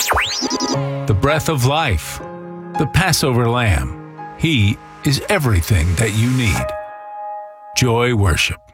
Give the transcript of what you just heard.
the breath of life, the Passover lamb. He is everything that you need. Joy Worship.